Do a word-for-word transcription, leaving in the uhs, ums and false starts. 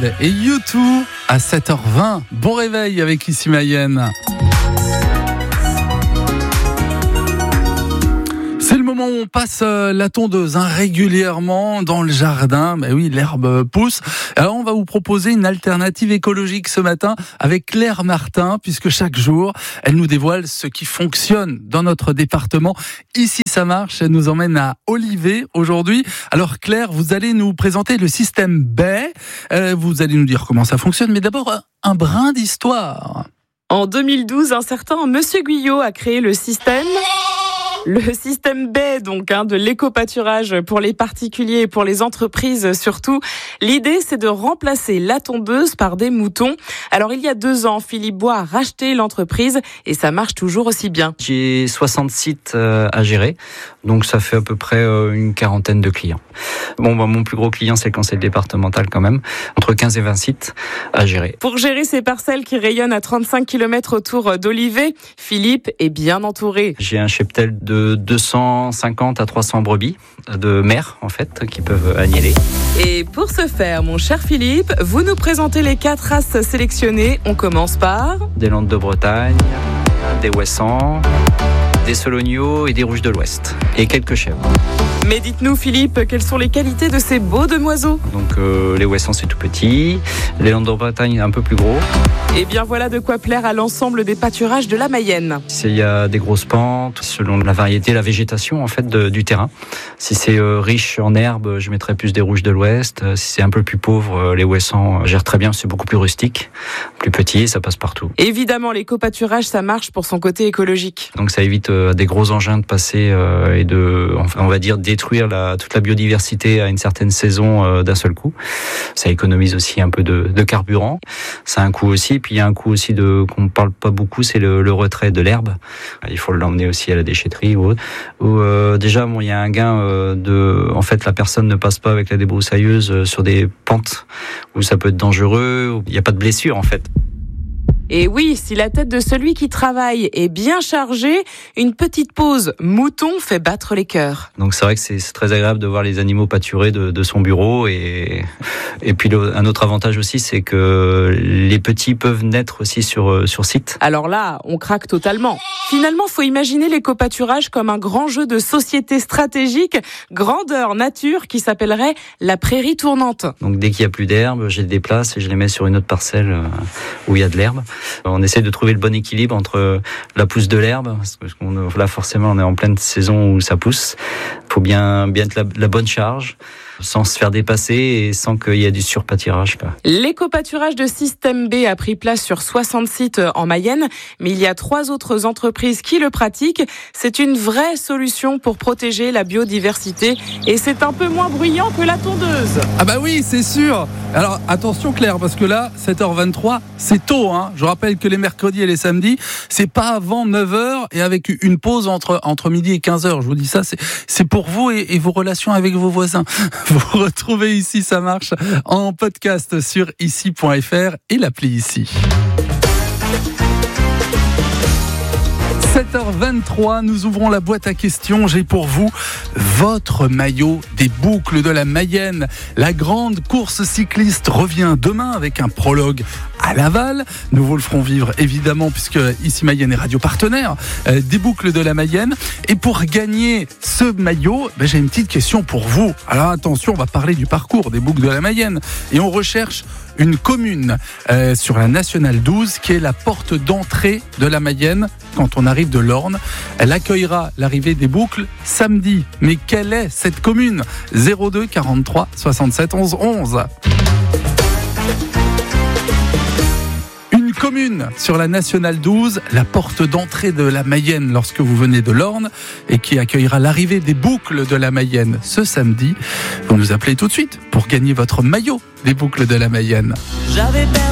Jade et U deux à sept heures vingt. Bon réveil avec Ici Mayenne. C'est le moment où on passe la tondeuse hein, régulièrement dans le jardin. Mais oui, l'herbe pousse. Alors on va vous proposer une alternative écologique ce matin avec Claire Martin, puisque chaque jour, elle nous dévoile ce qui fonctionne dans notre département. Ici, ça marche. Elle nous emmène à Olivet aujourd'hui. Alors Claire, vous allez nous présenter le système B E I. Euh, vous allez nous dire comment ça fonctionne. Mais d'abord, un brin d'histoire. En deux mille douze, un certain Monsieur Guyot a créé le système... Le système B E I, donc, hein, de l'éco-pâturage pour les particuliers et pour les entreprises surtout. L'idée, c'est de remplacer la tondeuse par des moutons. Alors, il y a deux ans, Philippe Bois a racheté l'entreprise et ça marche toujours aussi bien. J'ai soixante sites euh, à gérer, donc ça fait à peu près euh, une quarantaine de clients. Bon, bah, mon plus gros client, c'est le conseil départemental quand même, entre quinze et vingt sites à gérer. Pour gérer ces parcelles qui rayonnent à trente-cinq kilomètres autour d'Olivet, Philippe est bien entouré. J'ai un cheptel de de deux cent cinquante à trois cents brebis de mères en fait qui peuvent agneller. Et pour ce faire, mon cher Philippe, vous nous présentez les quatre races sélectionnées. On commence par des Landes de Bretagne, des Ouessants, des Solognos et des Rouges de l'Ouest et quelques chèvres. Mais dites-nous Philippe, quelles sont les qualités de ces beaux demoiselles ? Donc euh, les Ouessants c'est tout petit, les Landes de Bretagne un peu plus gros. Et bien voilà de quoi plaire à l'ensemble des pâturages de la Mayenne. Il y a des grosses pentes selon la variété, la végétation en fait de, du terrain. Si c'est euh, riche en herbes, je mettrais plus des Rouges de l'Ouest. Si c'est un peu plus pauvre, euh, les Ouessants gèrent très bien, c'est beaucoup plus rustique, plus petit, ça passe partout. Évidemment, l'éco-pâturage ça marche pour son côté écologique. Donc ça évite euh, des gros engins de passer euh, et de, enfin, on va dire détruire la, toute la biodiversité à une certaine saison euh, d'un seul coup. Ça économise aussi un peu de, de carburant. Ça a un coût aussi. Puis il y a un coût aussi de qu'on ne parle pas beaucoup, c'est le, le retrait de l'herbe. Il faut l'emmener aussi à la déchetterie ou où, euh, déjà bon il y a un gain euh, de en fait la personne ne passe pas avec la débroussailleuse euh, sur des pentes où ça peut être dangereux, où il n'y a pas de blessure en fait. Et oui, si la tête de celui qui travaille est bien chargée, une petite pause mouton fait battre les cœurs. Donc c'est vrai que c'est, c'est très agréable de voir les animaux pâturer de, de son bureau. Et, et puis le, un autre avantage aussi, c'est que les petits peuvent naître aussi sur, sur site. Alors là, on craque totalement. Finalement, faut imaginer l'éco-pâturage comme un grand jeu de société stratégique, grandeur nature, qui s'appellerait la prairie tournante. Donc dès qu'il n'y a plus d'herbe, je les déplace et je les mets sur une autre parcelle où il y a de l'herbe. On essaie de trouver le bon équilibre entre la pousse de l'herbe, parce que là forcément on est en pleine saison où ça pousse. Il faut bien, bien être la, la bonne charge, sans se faire dépasser et sans qu'il y ait du surpâturage. L'éco-pâturage de Système B a pris place sur soixante sites en Mayenne, mais il y a trois autres entreprises qui le pratiquent. C'est une vraie solution pour protéger la biodiversité et c'est un peu moins bruyant que la tondeuse. Ah bah oui, c'est sûr. Alors attention Claire, parce que là, sept heures vingt-trois, c'est tôt. Hein. Je rappelle que les mercredis et les samedis, c'est pas avant neuf heures et avec une pause entre, entre midi et quinze heures. Je vous dis ça, c'est, c'est pour vous et, et vos relations avec vos voisins. Vous retrouvez Ici, ça marche en podcast sur ici point f r et l'appli Ici. sept heures vingt-trois, nous ouvrons la boîte à questions. J'ai pour vous votre maillot des boucles de la Mayenne. La grande course cycliste revient demain avec un prologue à Laval. Nous vous le ferons vivre évidemment puisque Ici Mayenne est radio partenaire euh, des boucles de la Mayenne. Et pour gagner ce maillot, ben, j'ai une petite question pour vous. Alors attention, on va parler du parcours des boucles de la Mayenne et on recherche une commune euh, sur la nationale douze qui est la porte d'entrée de la Mayenne quand on arrive de l'Orne. Elle accueillera l'arrivée des boucles samedi. Mais quelle est cette commune ? zéro deux quarante-trois soixante-sept onze onze. Une commune sur la nationale douze, la porte d'entrée de la Mayenne lorsque vous venez de l'Orne et qui accueillera l'arrivée des boucles de la Mayenne ce samedi. Vous nous appelez tout de suite pour gagner votre maillot des boucles de la Mayenne. J'avais perdu